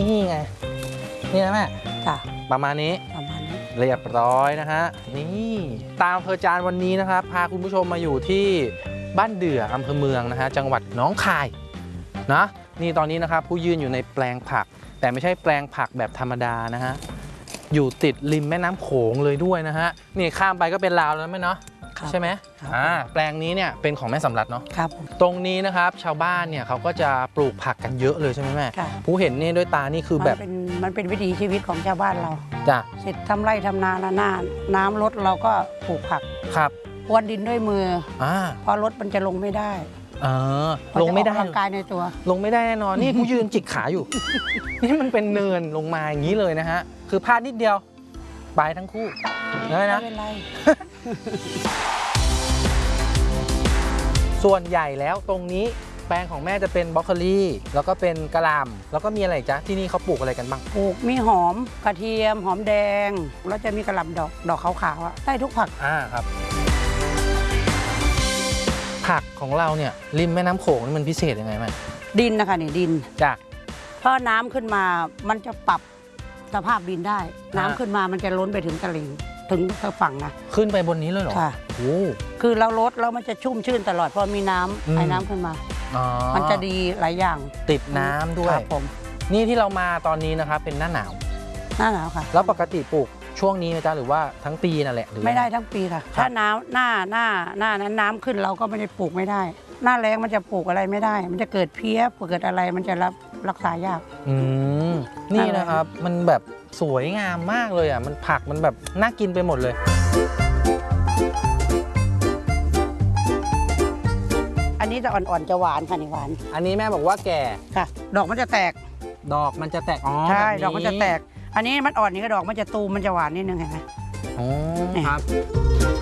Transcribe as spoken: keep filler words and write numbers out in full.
ไงนี่นะแม่จ้ะประมาณนี้ประมาณนี้เรียบร้อยนะฮะนี่ตามอำเภอจานวันนี้นะครับพาคุณผู้ชมมาอยู่ที่บ้านเดื่ออำเภอเมืองนะฮะจังหวัดหนองคายนะนี่ตอนนี้นะครับผู้ยืนอยู่ในแปลงผักแต่ไม่ใช่แปลงผักแบบธรรมดานะฮะอยู่ติดริมแม่น้ำโขงเลยด้วยนะฮะนี่ข้ามไปก็เป็นลาวแล้วไหมเนาะใช่ไหมอ่าแปลงนี้เนี่ยเป็นของแม่สำรัดเนาะครับตรงนี้นะครับชาวบ้านเนี่ยเขาก็จะปลูกผักกันเยอะเลยใช่ไหมแม่ผู้เห็นนี่ด้วยตานี่คือแบบมันเป็นมันเป็นวิถีชีวิตของชาวบ้านเราจ้ะเสร็จทำไร่ทำนาแล้วหน้าน้ำลดเราก็ปลูกผักครับพรวนดินด้วยมืออ่าเพราะรถมันจะลงไม่ได้เออลงไม่ได้ร่างกายในตัวลงไม่ได้แน่นอนนี่ผู้ยืนจิกขาอยู่ นี่มันเป็นเนินลงมาอย่างนี้เลยนะฮะคือพลาดนิดเดียวไปทั้งคู่เลยนะไม่เป็นไรส่วนใหญ่แล้วตรงนี้แปลงของแม่จะเป็นบรอกโคลีแล้วก็เป็นกะหล่ำแล้วก็มีอะไรจ๊ะที่นี่เขาปลูกอะไรกันบ้างปลูกมีหอมกระเทียมหอมแดงแล้วจะมีกระหล่ำดอกดอกขาวๆอ่ะได้ทุกผักอ่าครับผักของเราเนี่ยริมแม่น้ำโขงนี่มันพิเศษยังไงแม่ดินนะคะนี่ดินจ้ะเพราะน้ำขึ้นมามันจะปรับสภาพดินได้น้ำขึ้นมามันจะล้นไปถึงตลิ่งถึงฝั่งนะขึ้นไปบนนี้เลยเหรอค่ะโอ้คือเราลดแล้วมันจะชุ่มชื่นตลอดพอมีน้ำไอ้น้ำขึ้นมามันจะดีหลายอย่างติดน้ำด้วยผมนี่ที่เรามาตอนนี้นะครับเป็นหน้าหนาวหน้าหนาวค่ะแล้วปกติปลูกช่วงนี้นะจ๊ะหรือว่าทั้งปีนั่นแหละไม่ได้ทั้งปีค่ะถ้าน้ำหน้าหน้าหน้านั้นน้ำขึ้นเราก็ไม่ได้ปลูกไม่ได้หน้าแล้งมันจะปลูกอะไรไม่ได้ มันจะเกิดเพี้ยเกิดอะไรมันจะรับรักษายากอืมนี่นะครับมันแบบสวยงามมากเลยอ่ะมันผักมันแบบน่ากินไปหมดเลยอันนี้จะอ่อนๆจะหวานค่ะนี่หวานอันนี้แม่บอกว่าแก่ค่ะดอกมันจะแตกดอกมันจะแตกอ๋อใช่ดอกมันจะแตกอันนี้มันอ่อนนี่ก็ดอกมันจะตูมมันจะหวานนิดนึงเห็นไหมอ๋อครับ